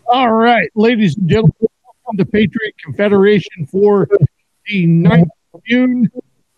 All right, ladies and gentlemen, welcome to Patriot Confederation for the 9th of June,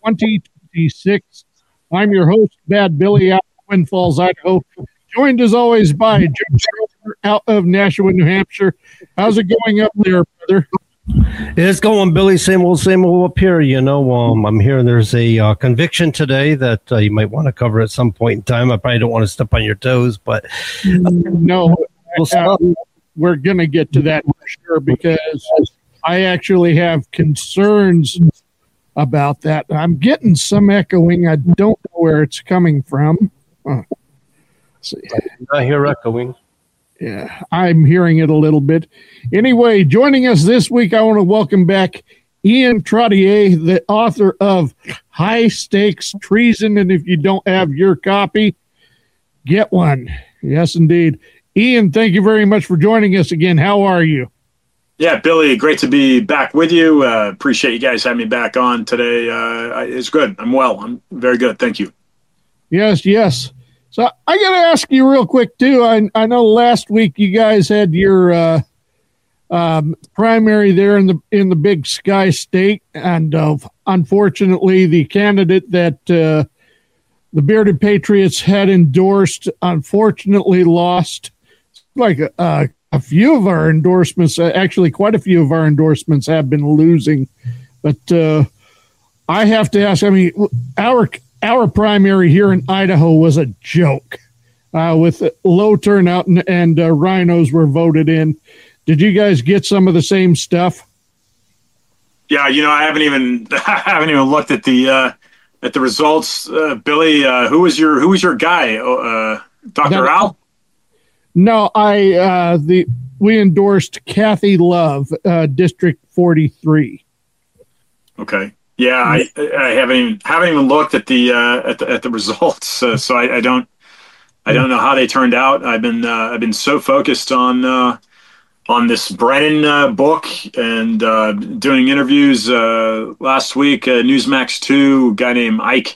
2026. I'm your host, Bad Billy, out of Twin Falls, Idaho, joined as always by Joe Schroeder out of Nashua, New Hampshire. How's it going up there, brother? It's going, Billy. Same old up here. I'm hearing there's a conviction today that you might want to cover at some point in time. I probably don't want to step on your toes, but no, we're going to get to that for sure, because I actually have concerns about that. I'm getting some echoing. I don't know where it's coming from. See. I hear echoing. Yeah, I'm hearing it a little bit. Anyway, joining us this week, I want to welcome back Ian Trottier, the author of High Stakes Treason. And if you don't have your copy, get one. Yes, indeed. Ian, thank you very much for joining us again. How are you? Yeah, Billy, great to be back with you. Appreciate you guys having me back on today. It's good. I'm well. I'm very good. Thank you. Yes. So I got to ask you real quick, too. I know last week you guys had your primary there in the Big Sky State, and unfortunately, the candidate that the Bearded Patriots had endorsed unfortunately lost. Like a few of our endorsements, actually quite a few of our endorsements have been losing. But I have to ask, I mean, our primary here in Idaho was a joke with low turnout and rhinos were voted in. Did you guys get some of the same stuff? Yeah, I haven't even looked at the results, Billy. Who was your guy? Dr. Al? No, we endorsed Kathy Love, District 43. Okay. Yeah, I haven't even looked at the results, so I don't know how they turned out. I've been so focused on this Brennan book and doing interviews last week. Newsmax 2, a guy named Ike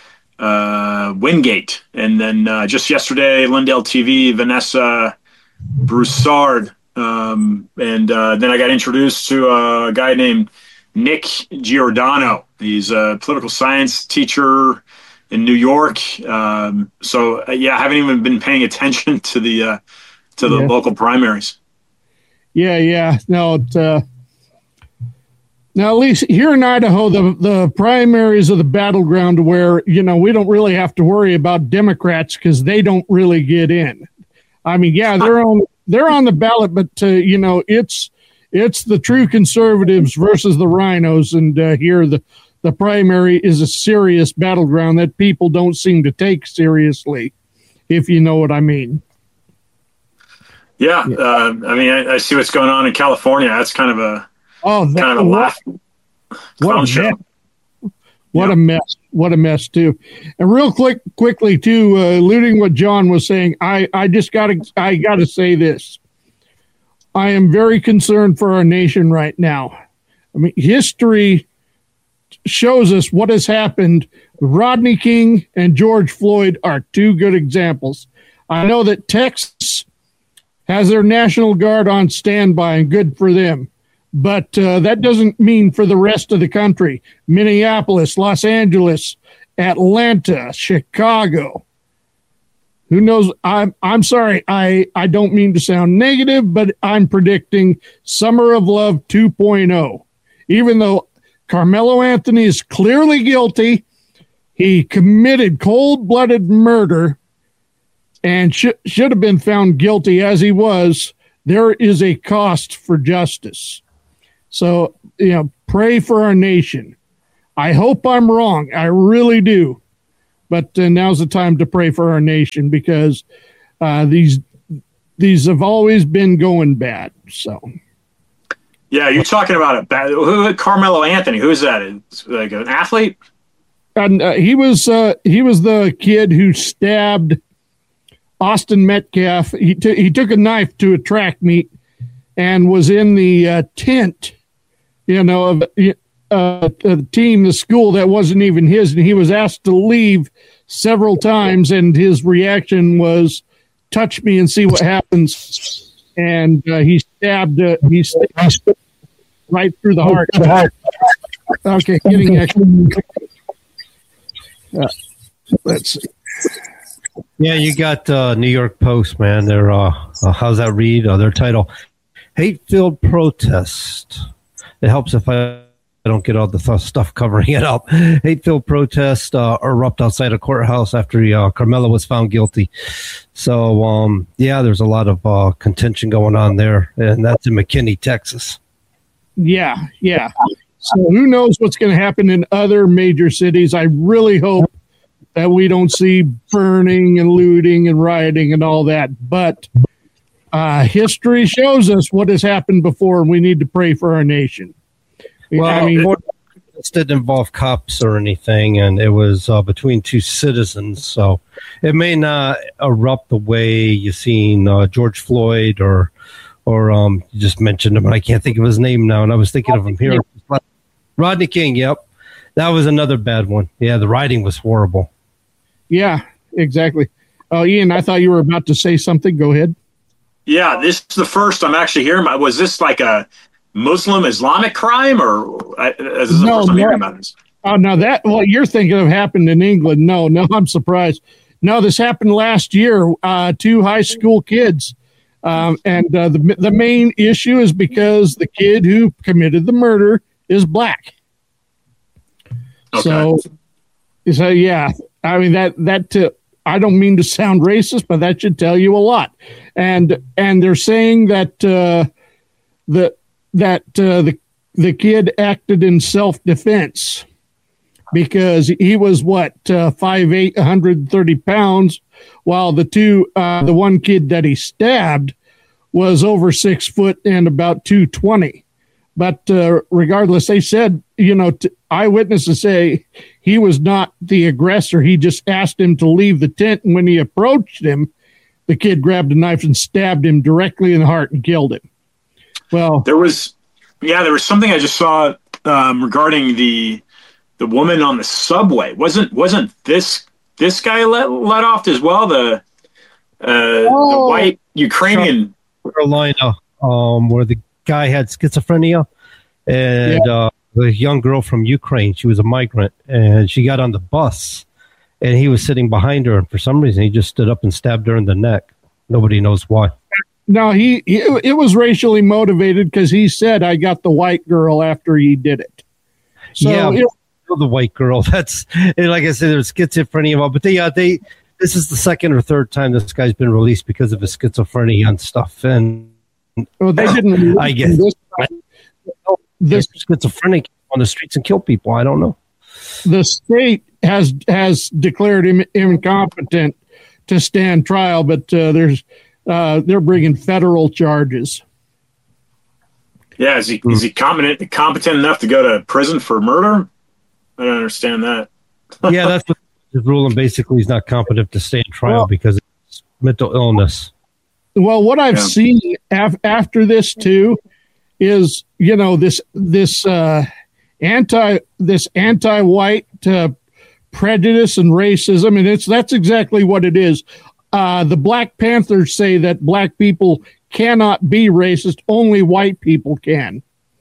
Wingate, and then just yesterday, Lindell TV, Vanessa Broussard, and then I got introduced to a guy named Nick Giordano. He's a political science teacher in New York. I haven't even been paying attention to the local primaries. Yeah. No, now at least here in Idaho, the primaries are the battleground where, we don't really have to worry about Democrats because they don't really get in. I mean, yeah, they're on the ballot, but it's the true conservatives versus the rhinos, and here the primary is a serious battleground that people don't seem to take seriously, if you know what I mean. Yeah. I see what's going on in California. That's kind of a laugh. What a mess! What a mess too. And real quickly too, alluding what John was saying, I gotta say this. I am very concerned for our nation right now. I mean, history shows us what has happened. Rodney King and George Floyd are two good examples. I know that Texas has their National Guard on standby, and good for them. But that doesn't mean for the rest of the country. Minneapolis, Los Angeles, Atlanta, Chicago. Who knows? I'm sorry. I don't mean to sound negative, but I'm predicting Summer of Love 2.0. Even though Carmelo Anthony is clearly guilty, he committed cold-blooded murder and should have been found guilty as he was. There is a cost for justice. So, pray for our nation. I hope I'm wrong. I really do. But now's the time to pray for our nation, because these have always been going bad. So, yeah, you're talking about Carmelo Anthony. Who is that? It's like an athlete? And he was the kid who stabbed Austin Metcalf. He took a knife to a track meet and was in the tent, of the team, the school that wasn't even his, and he was asked to leave several times, and his reaction was, "Touch me and see what happens." and he stabbed right through the heart. Okay, getting actually. Let's see. Yeah, you got New York Post, man. They're how's that read? Their title, "Hate-Filled Protest." It helps if I don't get all the stuff covering it up. Hate-filled protest erupt outside a courthouse after Carmela was found guilty. So, there's a lot of contention going on there, and that's in McKinney, Texas. Yeah. So who knows what's going to happen in other major cities? I really hope that we don't see burning and looting and rioting and all that. But history shows us what has happened before, and we need to pray for our nation. Well, I mean, this didn't involve cops or anything, and it was between two citizens. So it may not erupt the way you've seen George Floyd or you just mentioned him, and I can't think of his name now, and I was thinking of him here. Rodney King, yep. That was another bad one. Yeah, the writing was horrible. Yeah, exactly. Oh, Ian, I thought you were about to say something. Go ahead. Yeah, this is the first I'm actually hearing. Was this like a Muslim Islamic crime, or is this the first I'm hearing about this? Oh, no, what you're thinking of happened in England. No, I'm surprised. No, this happened last year. 2 high school kids. And the main issue is because the kid who committed the murder is black. Okay. So yeah, I mean that I don't mean to sound racist, but that should tell you a lot. And they're saying that the kid acted in self-defense because he was 5'8", 130 pounds, while the one kid that he stabbed was over 6 foot and about 220. But regardless, they said, eyewitnesses say he was not the aggressor. He just asked him to leave the tent. And when he approached him, the kid grabbed a knife and stabbed him directly in the heart and killed him. Well, there was something I just saw regarding the woman on the subway. Wasn't this guy let off as well? The white Ukrainian Carolina, where the guy had schizophrenia, and the young girl from Ukraine, she was a migrant, and she got on the bus, and he was sitting behind her, and for some reason he just stood up and stabbed her in the neck. Nobody knows why. No, it was racially motivated because he said, "I got the white girl" after he did it. So the white girl. That's, like I said, there's schizophrenia, but this is the second or third time this guy's been released because of his schizophrenia and stuff. And they didn't. I guess this schizophrenic on the streets and kill people. I don't know. The state has declared him incompetent to stand trial, but they're bringing federal charges. Yeah, is he competent enough to go to prison for murder? I don't understand that. Yeah, that's what the ruling. Basically, he's not competent to stand trial because it's mental illness. Well, what I've seen after this too is, this anti-white prejudice and racism, and that's exactly what it is. The Black Panthers say that black people cannot be racist; only white people can.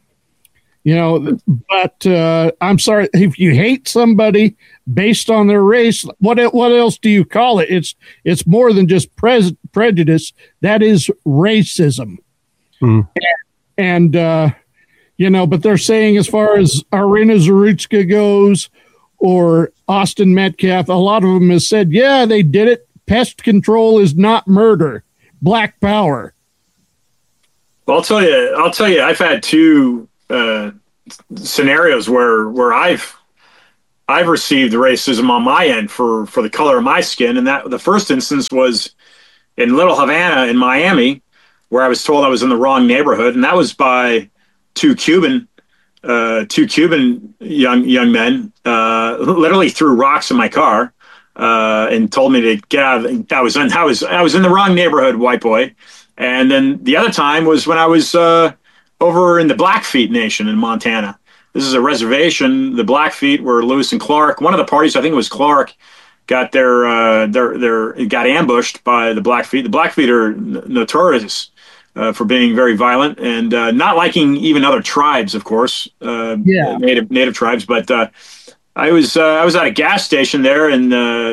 But I'm sorry, if you hate somebody based on their race, what else do you call it? It's more than just prejudice. That is racism. And but they're saying, as far as Irina Zarutska goes, or Austin Metcalf, a lot of them have said, yeah, they did it. Pest control is not murder. Black power. Well, I'll tell you, I've had 2 scenarios where I've received racism on my end for the color of my skin, and that the first instance was in Little Havana in Miami, where I was told I was in the wrong neighborhood, and that was by 2 Cuban young men, literally threw rocks in my car and told me to get out. I was in the wrong neighborhood, white boy. And then the other time was when I was over in the Blackfeet Nation in Montana. This is a reservation. The Blackfeet were Lewis and Clark. One of the parties, I think it was Clark, got got ambushed by the Blackfeet. The Blackfeet are notorious for being very violent and not liking even other tribes, of course, native tribes. But I was at a gas station there in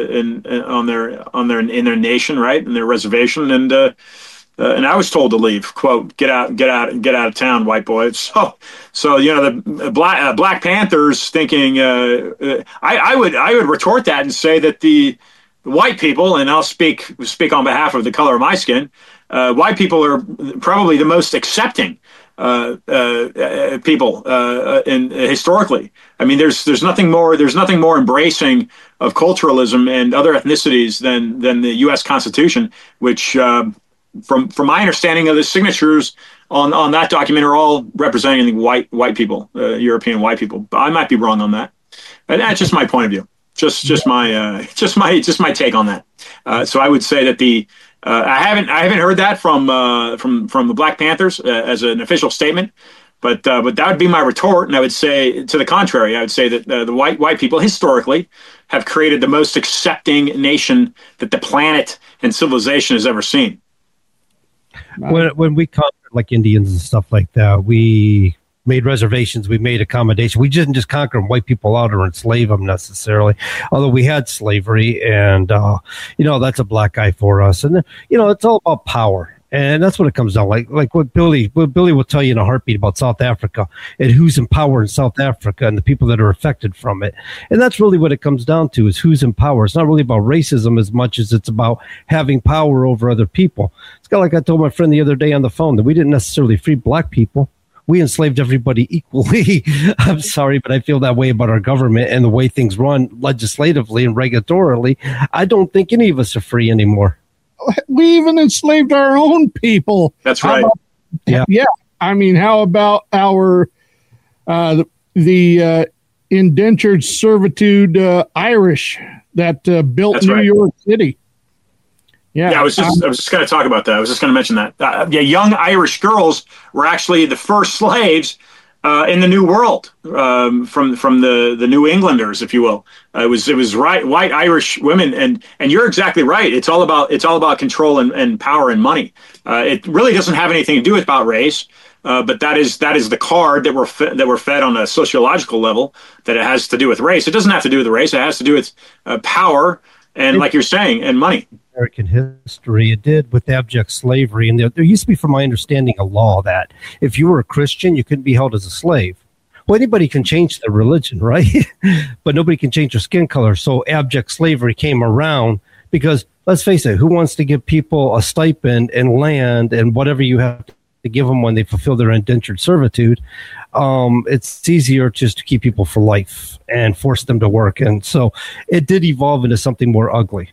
their nation, right, in their reservation, and I was told to leave. Quote, get out of town, white boy. So the Black Panthers thinking. I would retort that and say that the white people, and I'll speak on behalf of the color of my skin. White people are probably the most accepting people historically. I mean, there's nothing more embracing of culturalism and other ethnicities than the U.S. Constitution, which, from my understanding of the signatures on that document, are all representing white people, European white people. But I might be wrong on that. And that's just my point of view. Just my take on that. So I would say that I haven't heard that from the Black Panthers as an official statement, but that would be my retort, and I would say to the contrary. I would say that the white people historically have created the most accepting nation that the planet and civilization has ever seen. When we conquered like Indians and stuff like that, we made reservations, we made accommodation. We didn't just conquer white people out or enslave them necessarily, although we had slavery, and that's a black eye for us. And it's all about power, and that's what it comes down like what Billy will tell you in a heartbeat about South Africa and who's in power in South Africa and the people that are affected from it. And that's really what it comes down to, is who's in power. It's not really about racism as much as it's about having power over other people. It's kind of like I told my friend the other day on the phone, that we didn't necessarily free black people. We enslaved everybody equally. I'm sorry, but I feel that way about our government and the way things run legislatively and regulatorily. I don't think any of us are free anymore. We even enslaved our own people. That's right. Yeah. I mean, how about our the indentured servitude Irish that built New York City? Yeah, I was just going to talk about that. I was just going to mention that. Young Irish girls were actually the first slaves in the New World, from the New Englanders, if you will. It was white Irish women, and you're exactly right. It's all about control and power and money. It really doesn't have anything to do about race, but that is the card that we're fed on a sociological level, that it has to do with race. It doesn't have to do with race. It has to do with power and, like you're saying, and money. American history, it did with abject slavery. And there used to be, from my understanding, a law that if you were a Christian, you couldn't be held as a slave. Well, anybody can change their religion, right? But nobody can change their skin color. So abject slavery came around because, let's face it, who wants to give people a stipend and land and whatever you have to give them when they fulfill their indentured servitude? It's easier just to keep people for life and force them to work. And so it did evolve into something more ugly.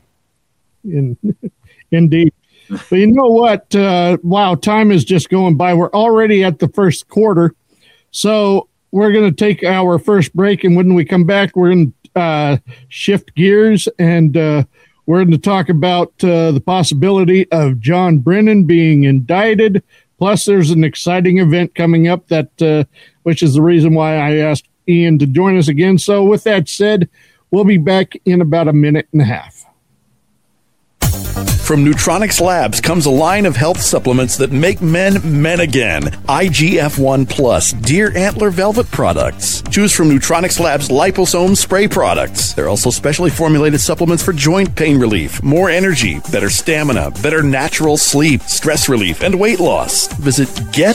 Indeed. But you know what? Wow, time is just going by. We're already at the first quarter. So we're going to take our first break. And when we come back, we're going to shift gears, and we're going to talk about the possibility of John Brennan being indicted. Plus, there's an exciting event coming up which is the reason why I asked Ian to join us again. So with that said, we'll be back in about a minute and a half. From Nutronics Labs comes a line of health supplements that make men men again. IGF-1 Plus Deer Antler Velvet products. Choose from Nutronics Labs liposome spray products. They're also specially formulated supplements for joint pain relief, more energy, better stamina, better natural sleep, stress relief, and weight loss. Visit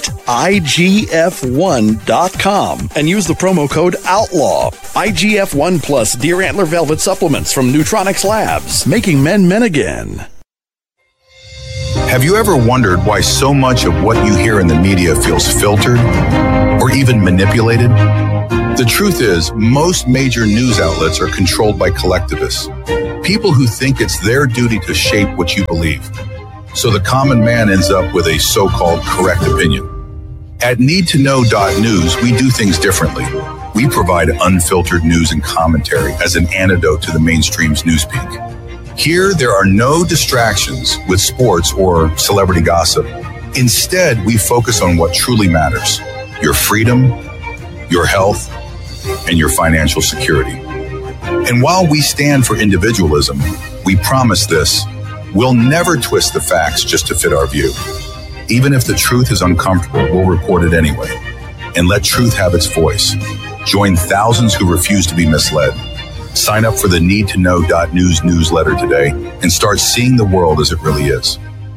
getigf1.com and use the promo code OUTLAW. IGF-1 Plus Deer Antler Velvet supplements from Nutronics Labs, making men men again. Have you ever wondered why so much of what you hear in the media feels filtered or even manipulated? The truth is, most major news outlets are controlled by collectivists, people who think it's their duty to shape what you believe. So the common man ends up with a so-called correct opinion. At NeedToKnow.News, we do things differently. We provide unfiltered news and commentary as an antidote to the mainstream's newspeak. Here, there are no distractions with sports or celebrity gossip. Instead, we focus on what truly matters: your freedom, your health, and your financial security. And while we stand for individualism, we promise this: we'll never twist the facts just to fit our view. Even if the truth is uncomfortable, we'll report it anyway. And let truth have its voice. Join thousands who refuse to be misled. Sign up for the needtoknow.news newsletter today and start seeing the world as it really is.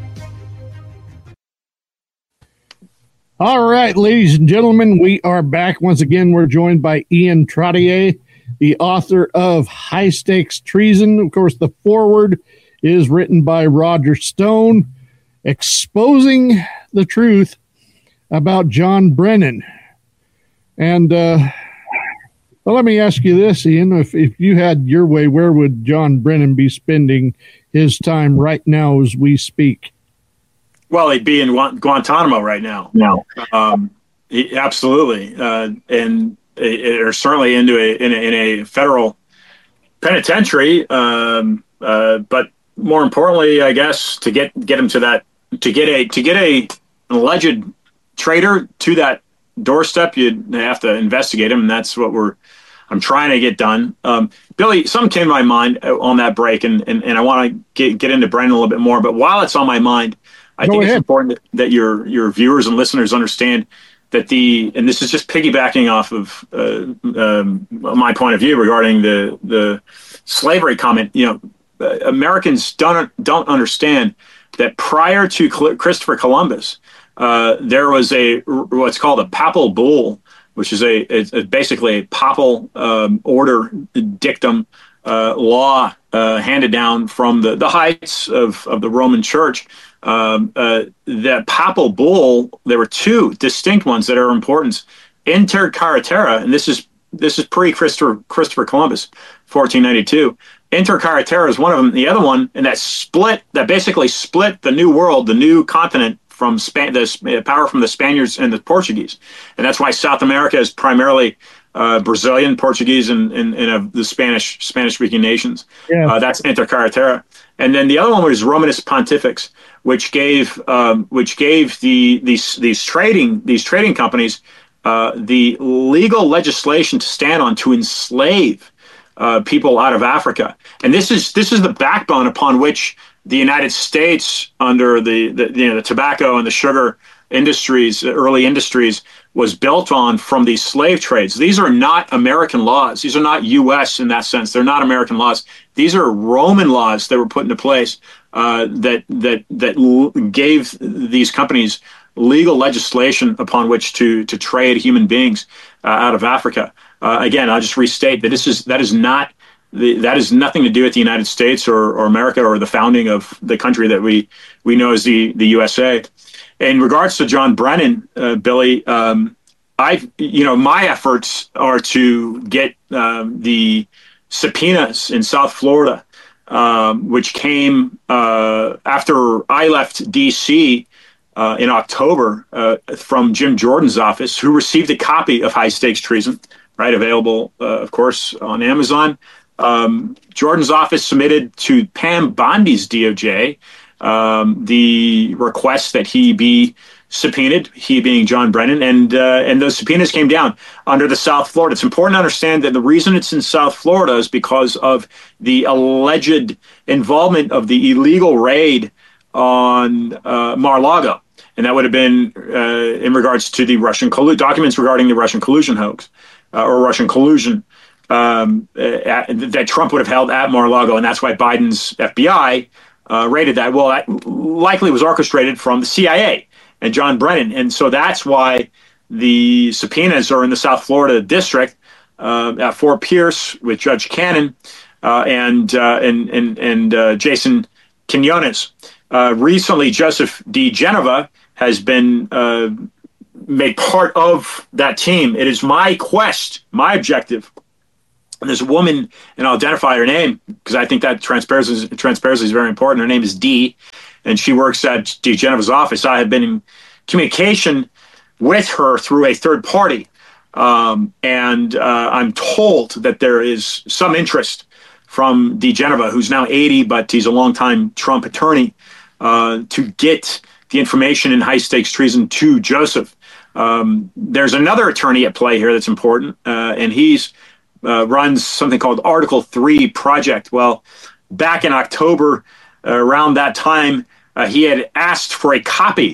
All right, ladies and gentlemen, we are back. Once again, we're joined by Ian Trottier, the author of High Stakes Treason. Of course, the foreword is written by Roger Stone, exposing the truth about John Brennan. And well, let me ask you this, Ian. If you had your way, where would John Brennan be spending his time right now as we speak? Well, he'd be in Guantanamo right now. Absolutely, and or certainly in a federal penitentiary. But more importantly, I guess to get him to that, to get an alleged traitor to that doorstep, you'd have to investigate him, and that's what I'm trying to get done. Billy, something came to my mind on that break, and I want to get into Brennan a little bit more. But while it's on my mind, I think it's important that your viewers and listeners understand that and this is just piggybacking off of my point of view regarding the slavery comment. Americans don't understand that prior to Christopher Columbus, there was what's called a papal bull, which is basically a papal order dictum law handed down from the heights of the Roman Church. The papal bull, there were two distinct ones that are important. Inter Caritera, and this is pre-Christopher Columbus, 1492. Inter Caritera is one of them. The other one, and that basically split the New World, the new continent, from the power from the Spaniards and the Portuguese. And that's why South America is primarily Brazilian, Portuguese, and the Spanish-speaking nations. Yeah. That's Inter Caritera. And then the other one was Romanus Pontifex, which gave these trading companies the legal legislation to stand on to enslave people out of Africa. And this is the backbone upon which the United States, under the tobacco and the sugar industries, early industries, was built on from these slave trades. These are not American laws. These are not U.S. in that sense. They're not American laws. These are Roman laws that were put into place that gave these companies legal legislation upon which to trade human beings out of Africa. Again, I'll just restate that that has nothing to do with the United States or America or the founding of the country that we know as the USA. In regards to John Brennan, Billy, my efforts are to get the subpoenas in South Florida, which came after I left D.C. In October from Jim Jordan's office, who received a copy of High Stakes Treason, right, available, of course, on Amazon. Jordan's office submitted to Pam Bondi's DOJ the request that he be subpoenaed, he being John Brennan, and those subpoenas came down under the South Florida. It's important to understand that the reason it's in South Florida is because of the alleged involvement of the illegal raid on Mar-a-Lago. And that would have been in regards to the Russian documents regarding the Russian collusion hoax or Russian collusion that Trump would have held at Mar-a-Lago. And that's why Biden's FBI raided that. Well, that likely was orchestrated from the CIA and John Brennan. And so that's why the subpoenas are in the South Florida district at Fort Pierce with Judge Cannon and Jason Quinones. Recently, Joseph D. Genova has been made part of that team. It is my quest, my objective. And there's a woman, and I'll identify her name because I think that transparency is very important. Her name is Dee, and she works at D. Genova's office. I have been in communication with her through a third party, and I'm told that there is some interest from D. Genova, who's now 80, but he's a longtime Trump attorney, to get the information in High Stakes Treason to Joseph. There's another attorney at play here that's important, and he's runs something called Article 3 Project. Well, back in October, around that time, he had asked for a copy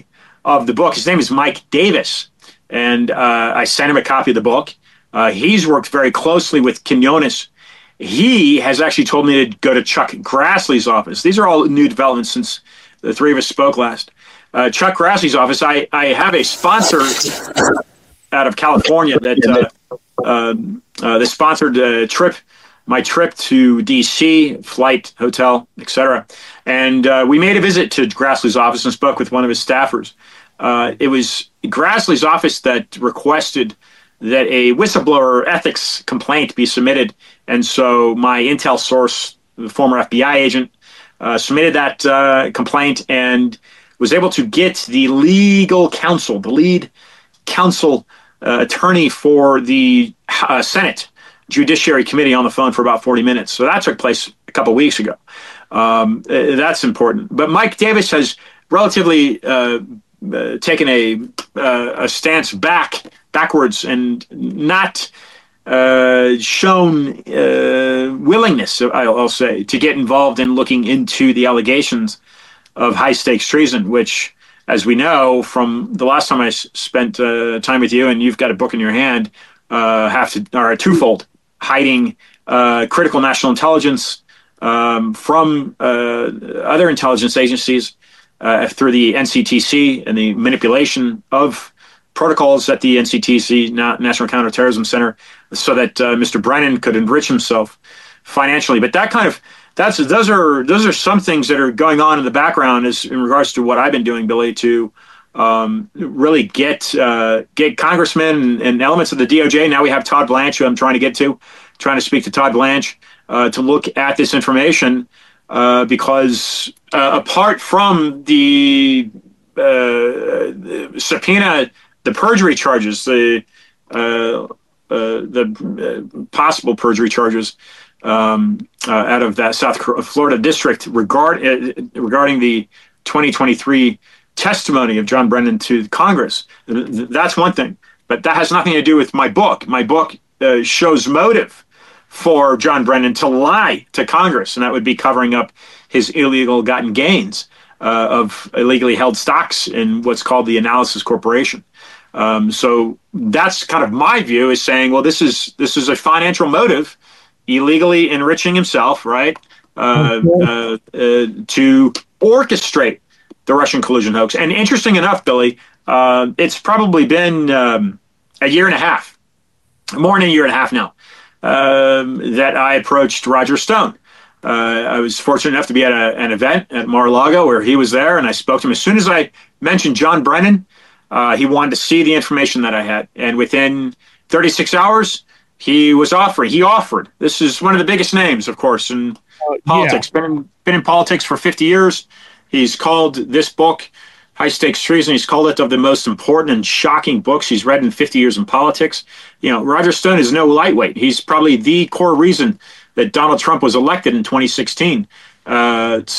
of the book. His name is Mike Davis, and I sent him a copy of the book. He's worked very closely with Quinones. He has actually told me to go to Chuck Grassley's office. These are all new developments since the three of us spoke last. Chuck Grassley's office, I have a sponsor out of California that they sponsored my trip to D.C., flight, hotel, etc. And we made a visit to Grassley's office and spoke with one of his staffers. It was Grassley's office that requested that a whistleblower ethics complaint be submitted. And so my intel source, the former FBI agent, submitted that complaint and was able to get the legal counsel, the lead counsel attorney for the Senate Judiciary Committee on the phone for about 40 minutes. So that took place a couple of weeks ago. That's important. But Mike Davis has relatively taken a stance backwards and not shown willingness, I'll say, to get involved in looking into the allegations of high-stakes treason, which, as we know from the last time I spent time with you, and you've got a book in your hand, are twofold: hiding critical national intelligence from other intelligence agencies through the NCTC and the manipulation of protocols at the NCTC, National Counterterrorism Center, so that Mr. Brennan could enrich himself financially. But those are some things that are going on in the background as in regards to what I've been doing, Billy, to really get congressmen and elements of the DOJ. Now we have Todd Blanche, who I'm trying to speak to Todd Blanche to look at this information because apart from the subpoena, the perjury charges, the possible perjury charges out of that South Florida district regarding the 2023 testimony of John Brennan to Congress. That's one thing, but that has nothing to do with my book. My book shows motive for John Brennan to lie to Congress, and that would be covering up his illegal gotten gains of illegally held stocks in what's called the Analysis Corporation. So that's kind of my view, is saying, well, this is a financial motive, illegally enriching himself, right, to orchestrate the Russian collusion hoax. And interesting enough, Billy, it's probably been a year and a half, more than a year and a half now, that I approached Roger Stone. I was fortunate enough to be at an event at Mar-a-Lago where he was there, and I spoke to him. As soon as I mentioned John Brennan, he wanted to see the information that I had. And within 36 hours, he offered. This is one of the biggest names, of course, in politics. Yeah. Been in politics for 50 years. He's called this book, High Stakes Treason, he's called it of the most important and shocking books he's read in 50 years in politics. Roger Stone is no lightweight. He's probably the core reason that Donald Trump was elected in 2016. That's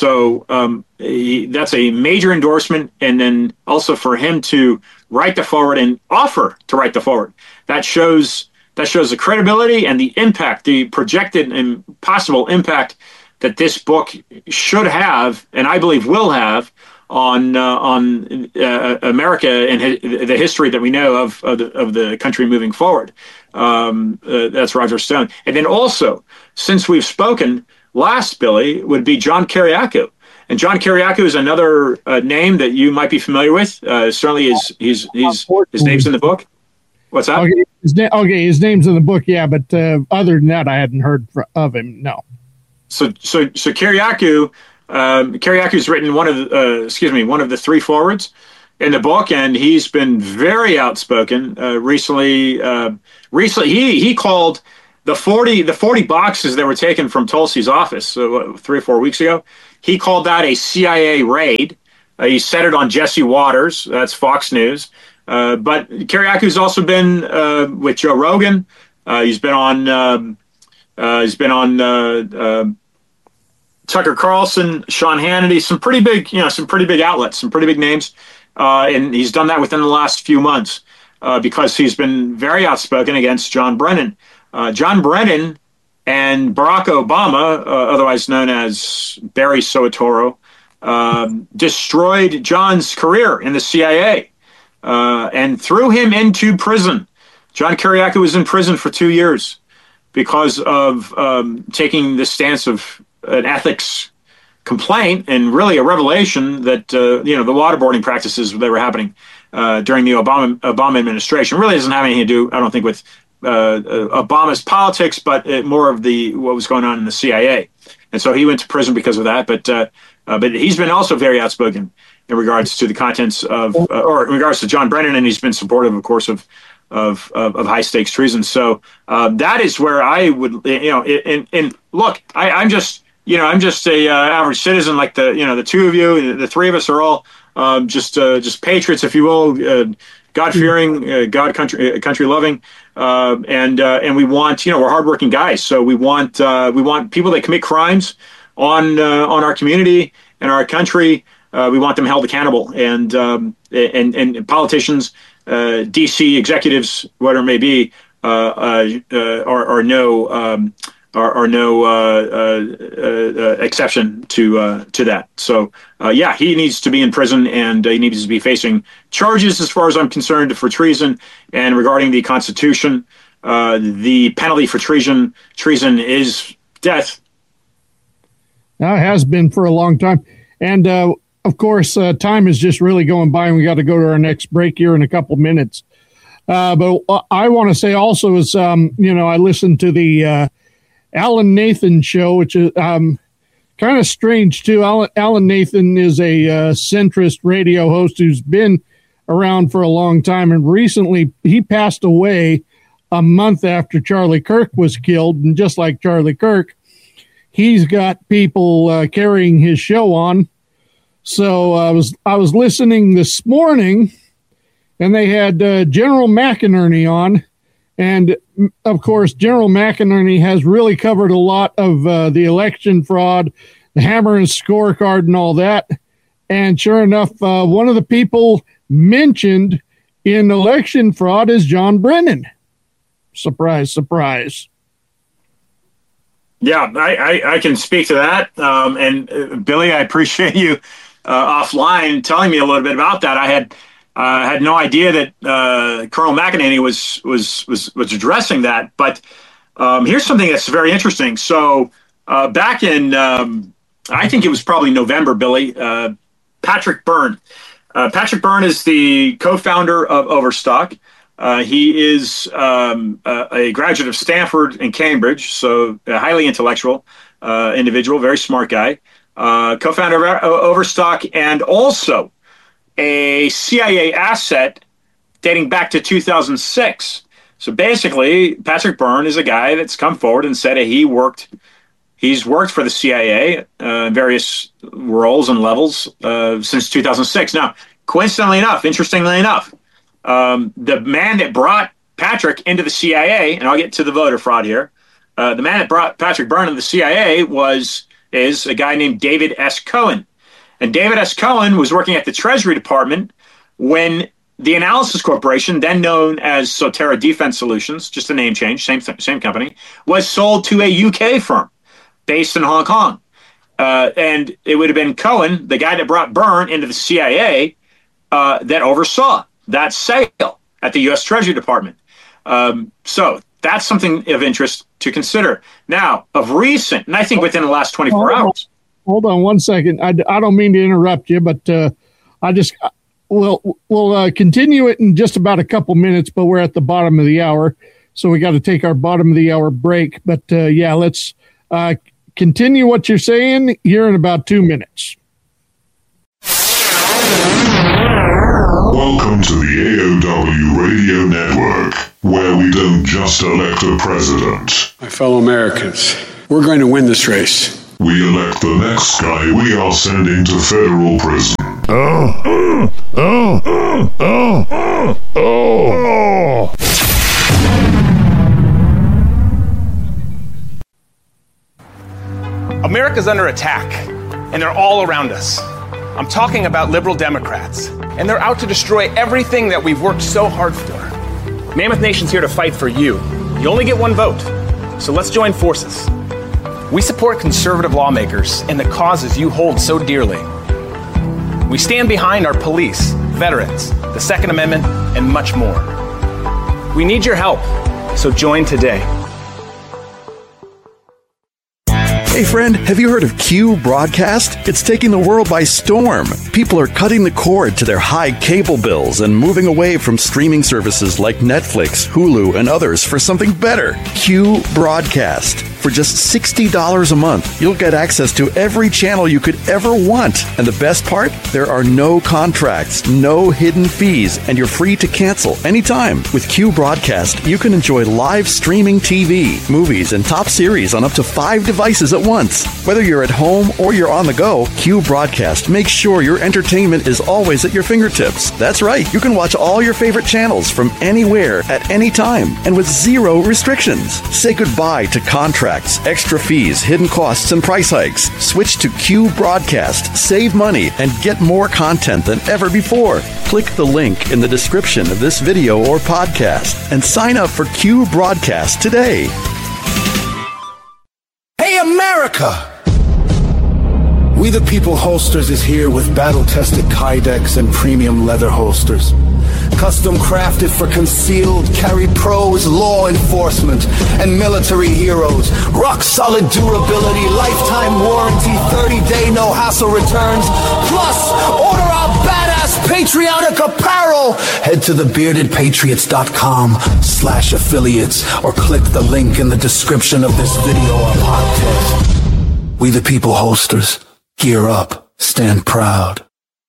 a major endorsement. And then also for him to write the forward and offer to write the forward, that shows the credibility and the impact, the projected and possible impact that this book should have, and I believe will have, on America and the history that we know of the country moving forward. That's Roger Stone. And then also, since we've spoken last, Billy, would be John Kiriakou. And John Kiriakou is another name that you might be familiar with. Certainly his name's in the book. What's that? Okay, his name's in the book, yeah, but other than that, I hadn't heard of him, no. So Kiriakou has written one of the three forwards in the book, and he's been very outspoken recently. He called the 40 boxes that were taken from Tulsi's office 3 or 4 weeks ago. He called that a CIA raid. He said it on Jesse Waters. That's Fox News. But Kiriakou's also been with Joe Rogan. He's been on Tucker Carlson, Sean Hannity, some pretty big outlets, some pretty big names. And he's done that within the last few months because he's been very outspoken against John Brennan. John Brennan and Barack Obama, otherwise known as Barry Soetoro, destroyed John's career in the CIA and threw him into prison. John Kiriakou was in prison for 2 years because of taking the stance of an ethics complaint and really a revelation that the waterboarding practices that were happening during the Obama administration really doesn't have anything to do, I don't think, with Obama's politics, but more of what was going on in the CIA. And so he went to prison because of that. But he's been also very outspoken in regards to the contents of, or in regards to John Brennan, and he's been supportive, of course, of high stakes treason. So that is where I would, and look, I'm just a average citizen like the two of you, the three of us are all just patriots, if you will, God-fearing, country loving, and we want, we're hardworking guys, so we want people that commit crimes on our community and our country. We want them held accountable, and politicians, DC executives, whatever it may be, are no exception to that. So he needs to be in prison, and he needs to be facing charges, as far as I'm concerned, for treason. And regarding the Constitution, the penalty for treason is death. Now, it has been for a long time, and of course, time is just really going by, and we got to go to our next break here in a couple minutes. But I want to say also is, I listened to the Alan Nathan show, which is kind of strange too. Alan Nathan is a centrist radio host who's been around for a long time, and recently he passed away a month after Charlie Kirk was killed. And just like Charlie Kirk, he's got people carrying his show on. So I was listening this morning, and they had General McInerney on. And, of course, General McInerney has really covered a lot of the election fraud, the hammer and scorecard and all that. And sure enough, one of the people mentioned in election fraud is John Brennan. Surprise, surprise. Yeah, I can speak to that. And Billy, I appreciate you offline telling me a little bit about that. I had no idea that Colonel McInerney was addressing that. But here's something that's very interesting. So back in, I think it was probably November, Billy, Patrick Byrne. Patrick Byrne is the co-founder of Overstock. He is a graduate of Stanford and Cambridge, so a highly intellectual individual, very smart guy. Co-founder of Overstock, and also a CIA asset dating back to 2006. So basically, Patrick Byrne is a guy that's come forward and said he's worked for the CIA in various roles and levels since 2006. Now, coincidentally enough, interestingly enough, the man that brought Patrick into the CIA, and I'll get to the voter fraud here, the man that brought Patrick Byrne into the CIA is a guy named David S. Cohen. And David S. Cohen was working at the Treasury Department when the Analysis Corporation, then known as Sotera Defense Solutions, just a name change, same company, was sold to a UK firm based in Hong Kong. And it would have been Cohen, the guy that brought Byrne into the CIA, that oversaw that sale at the U.S. Treasury Department. So that's something of interest to consider. Now, of recent, and I think within the last 24 hours. Hold on one second. I don't mean to interrupt you, but we'll continue it in just about a couple minutes, but we're at the bottom of the hour, so we got to take our bottom of the hour break. But let's continue what you're saying here in about 2 minutes. Welcome to the AOW Radio Network, where we don't just elect a president. My fellow Americans, we're going to win this race. We elect the next guy we are sending to federal prison. America's under attack, and they're all around us. I'm talking about liberal Democrats, and they're out to destroy everything that we've worked so hard for. Mammoth Nation's here to fight for you. You only get one vote, so let's join forces. We support conservative lawmakers and the causes you hold so dearly. We stand behind our police, veterans, the Second Amendment, and much more. We need your help, so join today. Hey friend, have you heard of Q Broadcast? It's taking the world by storm. People are cutting the cord to their high cable bills and moving away from streaming services like Netflix, Hulu, and others for something better. Q Broadcast. For just $60 a month, you'll get access to every channel you could ever want. And the best part? There are no contracts, no hidden fees, and you're free to cancel anytime. With Q Broadcast, you can enjoy live streaming TV, movies, and top series on up to 5 devices at once. Whether you're at home or you're on the go, Q Broadcast makes sure your entertainment is always at your fingertips. That's right, you can watch all your favorite channels from anywhere at any time and with zero restrictions. Say goodbye to contracts, extra fees, hidden costs, and price hikes. Switch to Q Broadcast, save money, and get more content than ever before. Click the link in the description of this video or podcast and sign up for Q Broadcast today. Hey, America! We the People Holsters is here with battle-tested Kydex and premium leather holsters. Custom crafted for concealed carry pros, law enforcement, and military heroes. Rock solid durability, lifetime warranty, 30-day no hassle returns. Plus, order our badass patriotic apparel. Head to thebeardedpatriots.com/affiliates or click the link in the description of this video or podcast. We the People Holsters. Gear up. Stand proud.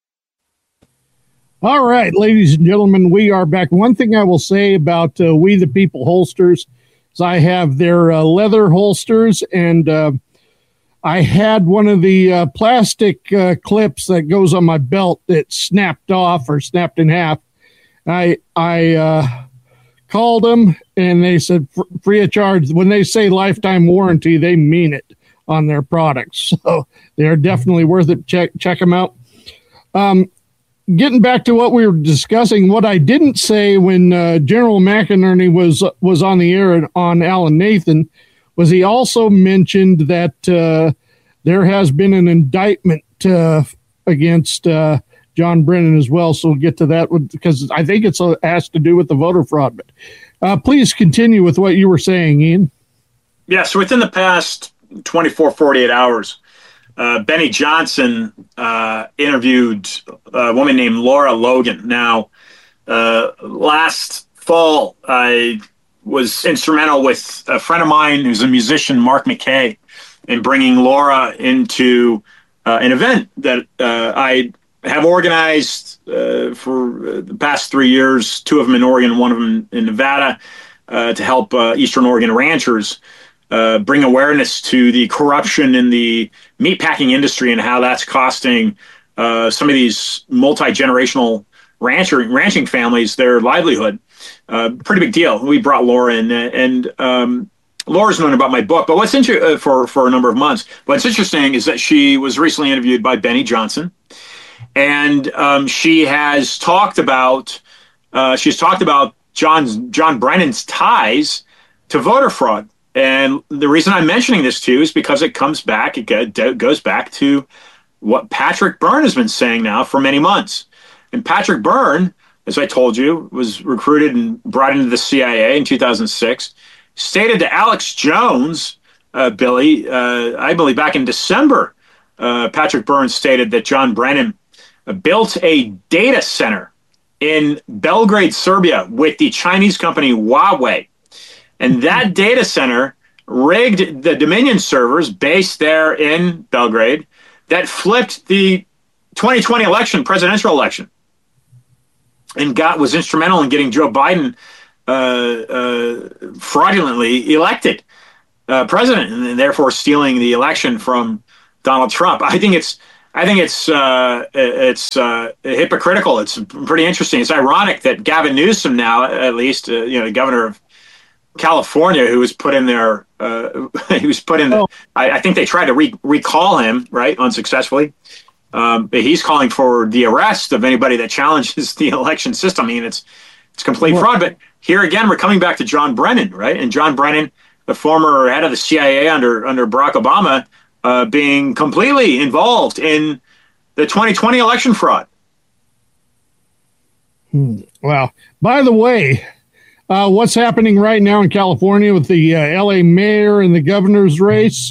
All right, ladies and gentlemen, we are back. One thing I will say about We the People holsters is I have their leather holsters, and I had one of the plastic clips that goes on my belt that snapped off or snapped in half. I called them, and they said free of charge. When they say lifetime warranty, they mean it on their products. So they're definitely worth it. Check them out. Getting back to what we were discussing, what I didn't say when General McInerney was on the air on Alan Nathan was he also mentioned that there has been an indictment against John Brennan as well. So we'll get to that because I think it has to do with the voter fraud. But please continue with what you were saying, Ian. Yeah, so within the past 24, 48 hours, Benny Johnson interviewed a woman named Laura Logan. Now, last fall, I was instrumental with a friend of mine who's a musician, Mark McKay, in bringing Laura into an event that I have organized for the past 3 years, 2 of them in Oregon, 1 of them in Nevada, to help Eastern Oregon ranchers bring awareness to the corruption in the meatpacking industry and how that's costing some of these multi-generational ranching families their livelihood. Pretty big deal. We brought Laura in, and Laura's known about my book, but what's interesting for a number of months. What's interesting is that she was recently interviewed by Benny Johnson, and she has talked about John Brennan's ties to voter fraud. And the reason I'm mentioning this too is because it goes back to what Patrick Byrne has been saying now for many months. And Patrick Byrne, as I told you, was recruited and brought into the CIA in 2006, stated to Alex Jones, Billy, I believe back in December, Patrick Byrne stated that John Brennan built a data center in Belgrade, Serbia with the Chinese company Huawei. And that data center rigged the Dominion servers based there in Belgrade that flipped the 2020 presidential election, and was instrumental in getting Joe Biden fraudulently elected president, and therefore stealing the election from Donald Trump. I think it's hypocritical. It's pretty interesting. It's ironic that Gavin Newsom now, at least, the governor of California, who was put in there, I think they tried to recall him, right, unsuccessfully. But he's calling for the arrest of anybody that challenges the election system. I mean, it's complete fraud. But here again, we're coming back to John Brennan, right? And John Brennan, the former head of the CIA under Barack Obama, being completely involved in the 2020 election fraud. Well, by the way, what's happening right now in California with the LA mayor and the governor's race?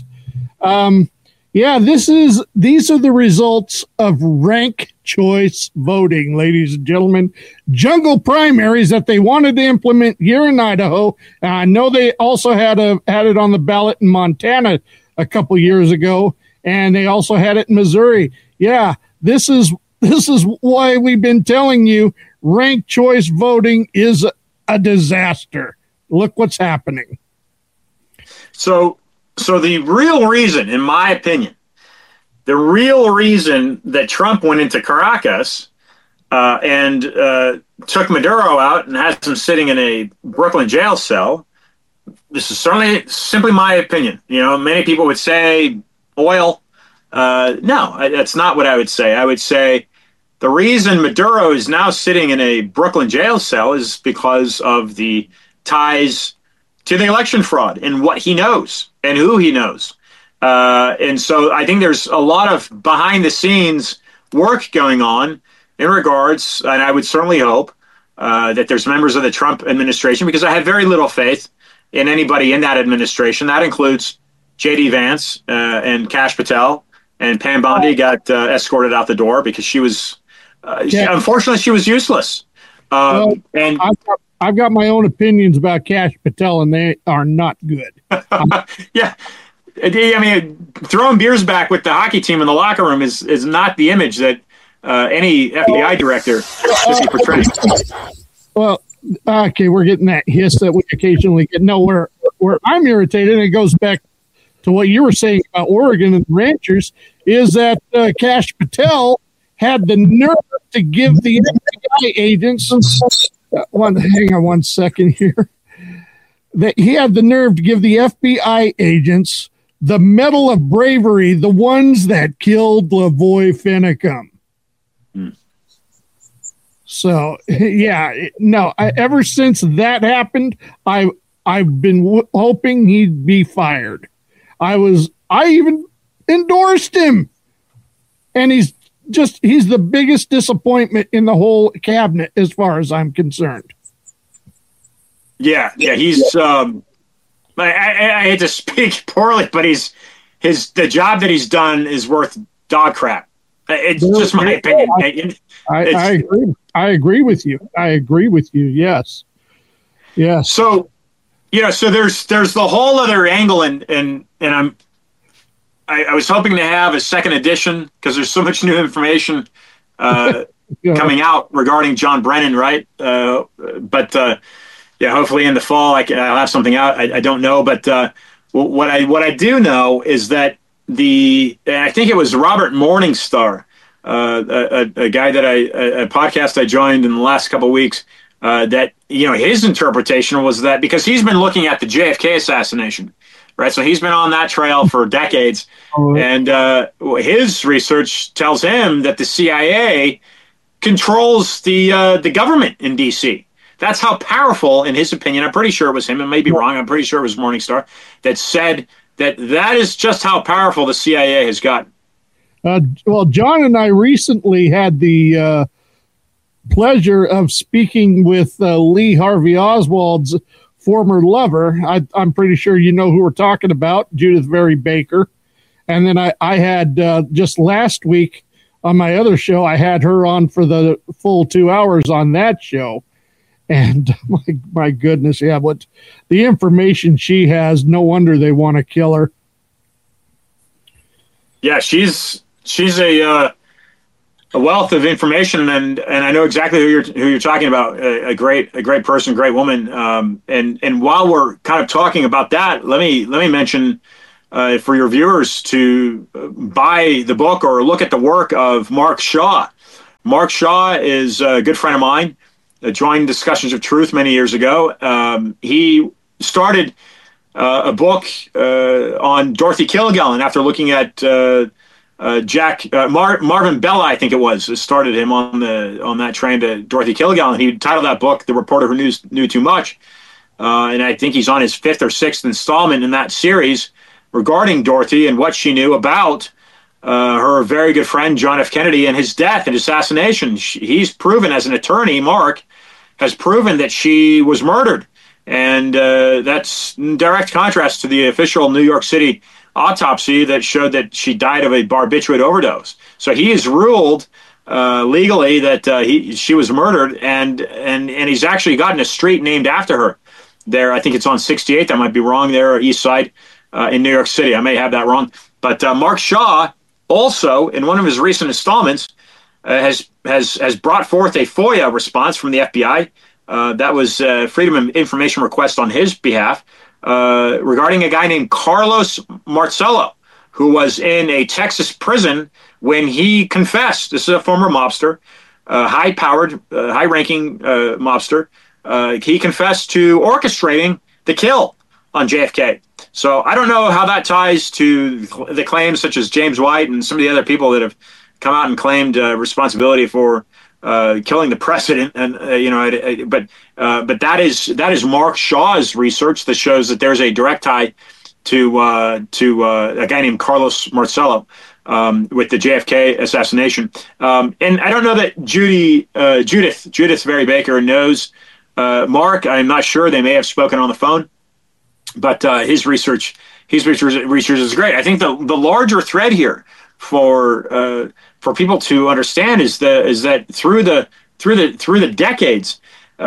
These are the results of rank choice voting, ladies and gentlemen. Jungle primaries that they wanted to implement here in Idaho. And I know they also had it on the ballot in Montana a couple years ago, and they also had it in Missouri. Yeah, this is why we've been telling you ranked choice voting is a disaster. Look what's happening. So the real reason, in my opinion, the real reason that Trump went into Caracas and took Maduro out and has him sitting in a Brooklyn jail cell, this is certainly simply my opinion. Many people would say oil. No, that's not what I would say. I would say the reason Maduro is now sitting in a Brooklyn jail cell is because of the ties to the election fraud and what he knows and who he knows. And so I think there's a lot of behind the scenes work going on in regards, and I would certainly hope that there's members of the Trump administration, because I have very little faith in anybody in that administration. That includes J.D. Vance and Kash Patel, and Pam Bondi got escorted out the door because she was, unfortunately, she was useless. And I've got my own opinions about Kash Patel, and they are not good. Yeah. I mean, throwing beers back with the hockey team in the locker room is not the image that any FBI director should be portraying. Well, okay, we're getting that hiss that we occasionally get. No, where I'm irritated, and it goes back to what you were saying about Oregon and the ranchers, is that Kash Patel had the nerve to give the FBI agents hang on one second here. That he had the nerve to give the FBI agents the Medal of Bravery, the ones that killed Lavoy Finicum. So, ever since that happened, I've been hoping he'd be fired. I even endorsed him, and he's the biggest disappointment in the whole cabinet as far as I'm concerned. Yeah, he's. I hate to speak poorly, but the job that he's done is worth dog crap. It's just my opinion. I agree. I agree with you. Yes. So, so there's the whole other angle, and I was hoping to have a second edition because there's so much new information coming out regarding John Brennan, right? But hopefully in the fall I'll have something out. I don't know, but what I do know is that I think it was Robert Morningstar, a guy that a podcast I joined in the last couple of weeks, that his interpretation was that because he's been looking at the JFK assassination, right? So he's been on that trail for decades, and his research tells him that the CIA controls the government in D.C. That's how powerful, in his opinion, I'm pretty sure it was him, and may be wrong, I'm pretty sure it was Morningstar, that said that is just how powerful the CIA has gotten. Well, John and I recently had the pleasure of speaking with Lee Harvey Oswald's former lover. I'm pretty sure you know who we're talking about, Judith Vary Baker. And then I had just last week on my other show, I had her on for the full 2 hours on that show. And my goodness, what the information she has, no wonder they want to kill her. Yeah, she's a wealth of information, and I know exactly who you're talking about. A great person, great woman. And while we're kind of talking about that, let me mention for your viewers to buy the book or look at the work of Mark Shaw. Mark Shaw is a good friend of mine. Joined Discussions of Truth many years ago. He started a book on Dorothy Kilgallen after looking at Marvin Bella, I think it was, started him on that train to Dorothy Kilgallen. He titled that book "The Reporter Who Knew Too Much," and I think he's on his 5th or 6th installment in that series regarding Dorothy and what she knew about her very good friend, John F. Kennedy, and his death and assassination. He's proven as an attorney, Mark, has proven that she was murdered. And that's in direct contrast to the official New York City autopsy that showed that she died of a barbiturate overdose. So he has ruled legally that she was murdered, and he's actually gotten a street named after her. There, I think it's on 68th. I might be wrong there, East Side in New York City. I may have that wrong. But Mark Shaw also, in one of his recent installments, has brought forth a FOIA response from the FBI. That was Freedom of Information request on his behalf regarding a guy named Carlos Marcello, who was in a Texas prison when he confessed. This is a former mobster, high-powered, high-ranking mobster. He confessed to orchestrating the kill on JFK. So I don't know how that ties to the claims such as James White and some of the other people that have come out and claimed responsibility for killing the president, and but that is Mark Shaw's research that shows that there's a direct tie to a guy named Carlos Marcello with the JFK assassination. And I don't know that Judith Berry Baker knows Mark. I'm not sure. They may have spoken on the phone, but his research is great. I think the larger thread here for people to understand is that through the decades,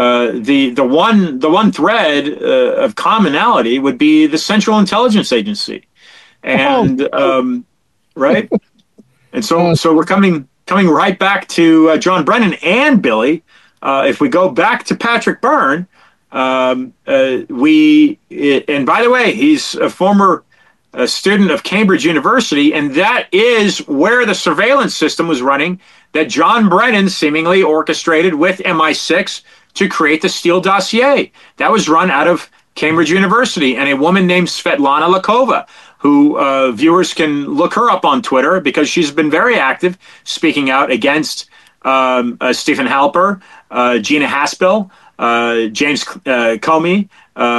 the one thread of commonality would be the Central Intelligence Agency, and right, and so we're coming right back to John Brennan and Billy. If we go back to Patrick Byrne, and by the way, he's a former student of Cambridge University, and that is where the surveillance system was running that John Brennan seemingly orchestrated with MI6 to create the Steele dossier. That was run out of Cambridge University, and a woman named Svetlana Lakova, who viewers can look her up on Twitter because she's been very active speaking out against Stephen Halper, Gina Haspel, James Comey,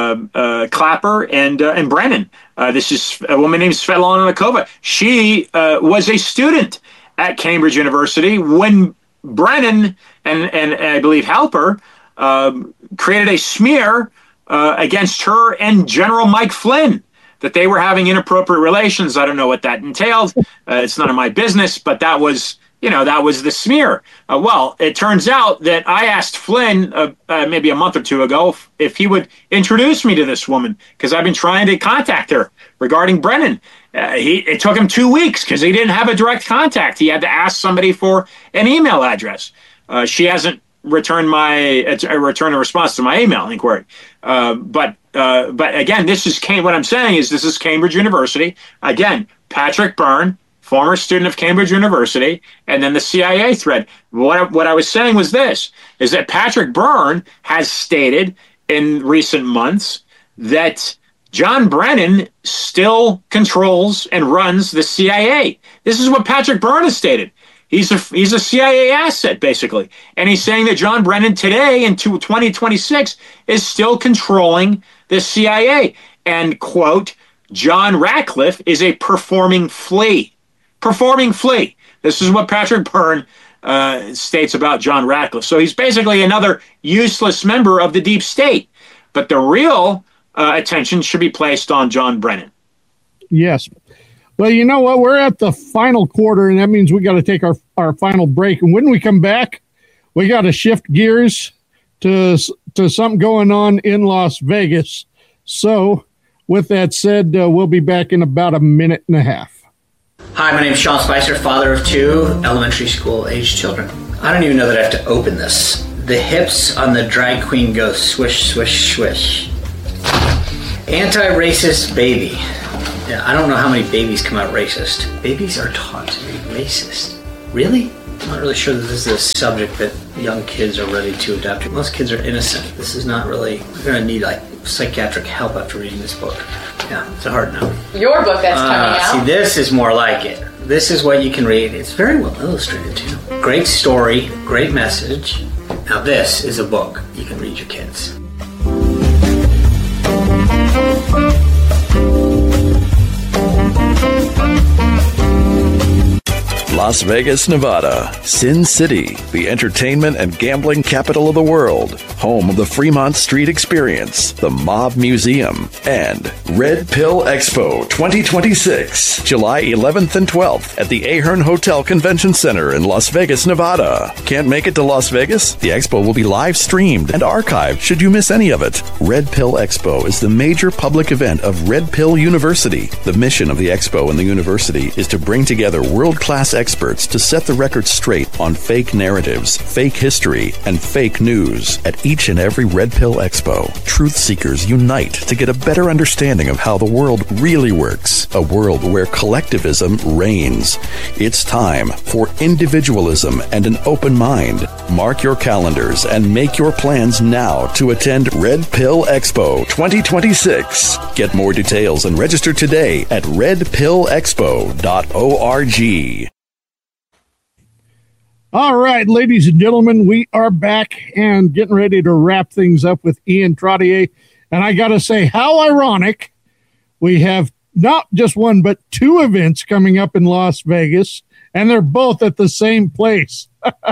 Clapper, and Brennan. This is a woman named Svetlana Lakova. She was a student at Cambridge University when Brennan and I believe Halper created a smear against her and General Mike Flynn, that they were having inappropriate relations. I don't know what that entailed. It's none of my business, but that was the smear. Well, it turns out that I asked Flynn maybe a month or two ago if he would introduce me to this woman, because I've been trying to contact her regarding Brennan. It took him 2 weeks because he didn't have a direct contact. He had to ask somebody for an email address. She hasn't returned a response to my email inquiry. But again, what I'm saying is this is Cambridge University. Again, Patrick Byrne, former student of Cambridge University, and then the CIA thread. What I was saying was this, is that Patrick Byrne has stated in recent months that John Brennan still controls and runs the CIA. This is what Patrick Byrne has stated. He's a CIA asset, basically. And he's saying that John Brennan today in 2026 is still controlling the CIA. And, quote, John Ratcliffe is a performing flea. Performing flea. This is what Patrick Byrne states about John Ratcliffe. So he's basically another useless member of the deep state. But the real attention should be placed on John Brennan. Yes. Well, you know what? We're at the final quarter, and that means we got to take our final break. And when we come back, we got to shift gears to something going on in Las Vegas. So with that said, we'll be back in about a minute and a half. Hi, my name is Sean Spicer, father of 2 elementary school-aged children. I don't even know that I have to open this. The hips on the drag queen go swish, swish, swish. Anti-racist baby. Yeah, I don't know how many babies come out racist. Babies are taught to be racist. Really? I'm not really sure that this is a subject that young kids are ready to adapt to. Most kids are innocent. This is not really... We're going to need psychiatric help after reading this book. Yeah, it's a hard no. Your book that's coming out. See, this is more like it. This is what you can read. It's very well illustrated, too. Great story, great message. Now this is a book you can read your kids. Las Vegas, Nevada. Sin City, the entertainment and gambling capital of the world. Home of the Fremont Street Experience, the Mob Museum, and Red Pill Expo 2026, July 11th and 12th at the Ahern Hotel Convention Center in Las Vegas, Nevada. Can't make it to Las Vegas? The expo will be live streamed and archived should you miss any of it. Red Pill Expo is the major public event of Red Pill University. The mission of the expo and the university is to bring together world-class experts to set the record straight on fake narratives, fake history, and fake news. At each and every Red Pill Expo, truth seekers unite to get a better understanding of how the world really works, a world where collectivism reigns. It's time for individualism and an open mind. Mark your calendars and make your plans now to attend Red Pill Expo 2026. Get more details and register today at redpillexpo.org. All right, ladies and gentlemen, we are back and getting ready to wrap things up with Ian Trottier. And I got to say, how ironic. We have not just one, but two events coming up in Las Vegas, and they're both at the same place.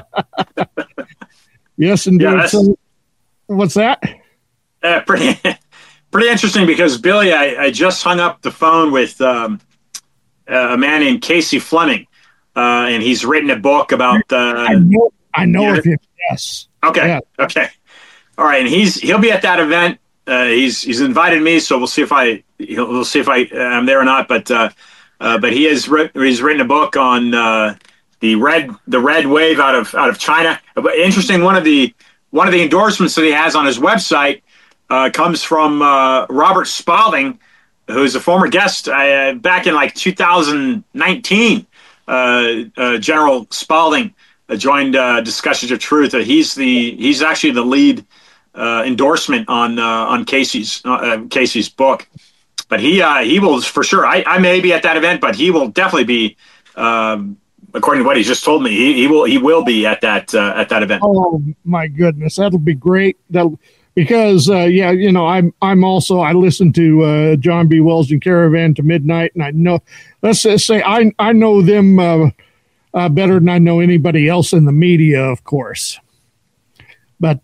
Yes, indeed. Yeah, so, what's that? Pretty interesting because, Billy, I just hung up the phone with a man named Casey Fleming, and he's written a book about I know of him, yes. Okay, yeah. Okay. All right, and he'll be at that event. He's invited me, so we'll see if I'm there or not. But he's written a book on the red wave out of China. But interesting, one of the endorsements that he has on his website comes from Robert Spalding, who's a former guest back in like 2019. General Spalding joined Discussions of Truth. He's actually the lead endorsement on Casey's book. But he will for sure. I may be at that event, but he will definitely be. According to what he just told me, he will be at that event. Oh my goodness, that'll be great. Because I'm also, I listen to John B. Wells and Caravan to Midnight, and I know, let's just say I know them better than I know anybody else in the media, of course. But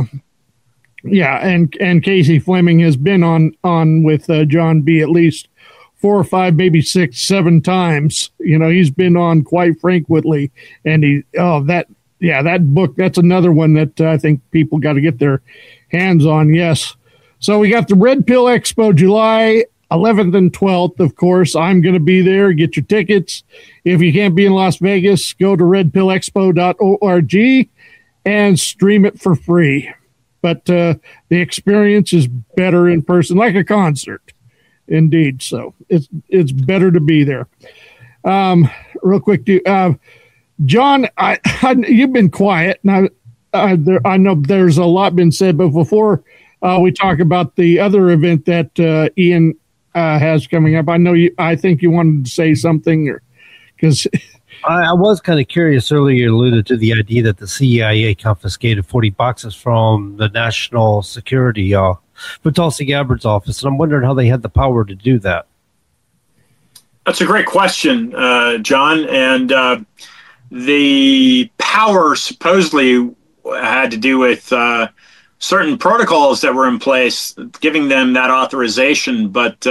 and Casey Fleming has been on with John B. at least 4 or 5, maybe 6, 7 times. You know, he's been on quite frequently, and that book, that's another one that I think people got to get their hands on. Yes. So we got the Red Pill Expo, July 11th and 12th. Of course, I'm going to be there. Get your tickets. If you can't be in Las Vegas, go to redpillexpo.org and stream it for free. But the experience is better in person, like a concert. Indeed. So it's better to be there. Real quick, John, you've been quiet. Now, I know there's a lot been said, but before we talk about the other event that Ian has coming up, I think you wanted to say something, because I was kind of curious earlier. You alluded to the idea that the CIA confiscated 40 boxes from the National Security for Tulsi Gabbard's office, and I'm wondering how they had the power to do that. That's a great question, John. And the power supposedly had to do with certain protocols that were in place, giving them that authorization. But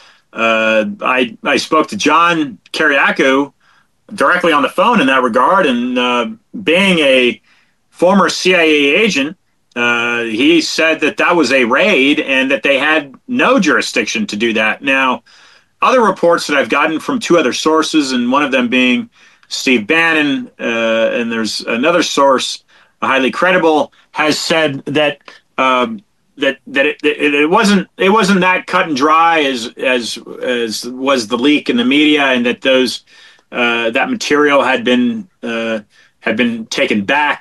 I spoke to John Kiriakou directly on the phone in that regard, and being a former CIA agent, he said that was a raid and that they had no jurisdiction to do that. Now, other reports that I've gotten from 2 other sources, and one of them being Steve Bannon, and there's another source, highly credible, has said that it wasn't that cut and dry as was the leak in the media, and that that material had been taken back.